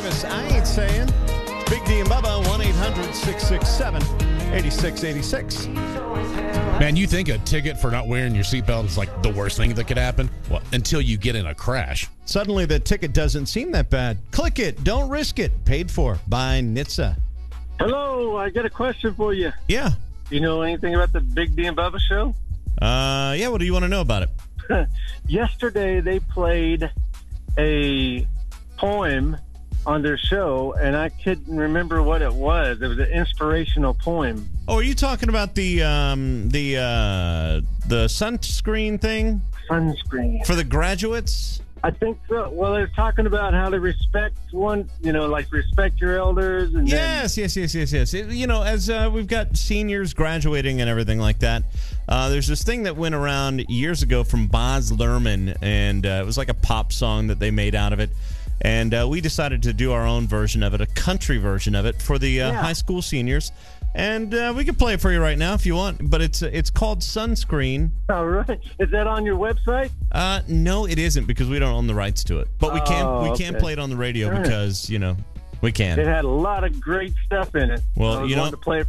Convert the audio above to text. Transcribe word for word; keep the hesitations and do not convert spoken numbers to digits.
Davis, I ain't saying. It's Big D and Bubba, one eight hundred six six seven eight six eight six. Man, you think a ticket for not wearing your seatbelt is like the worst thing that could happen? Well, until you get in a crash. Suddenly the ticket doesn't seem that bad. Click it, don't risk it. Paid for by N H T S A. Hello, I got a question for you. Yeah. Do you know anything about the Big D and Bubba show? Uh, yeah, what do you want to know about it? Yesterday they played a poem on their show, and I couldn't remember what it was. It was an inspirational poem. Oh, are you talking about the um, the uh, the sunscreen thing? Sunscreen. For the graduates? I think so. Well, they're talking about how to respect one, you know, like respect your elders. And yes, then... yes, yes, yes, yes. It, you know, as uh, we've got seniors graduating and everything like that, uh, there's this thing that went around years ago from Baz Luhrmann, and uh, it was like a pop song that they made out of it. And uh, we decided to do our own version of it, a country version of it for the uh, yeah. high school seniors. And uh, we can play it for you right now if you want, but it's it's called Sunscreen. All right. Is that on your website? Uh, no, it isn't, because we don't own the rights to it. But we can oh, we okay. can play it on the radio All right. because, you know, we can. It had a lot of great stuff in it. Well, I you know, to play it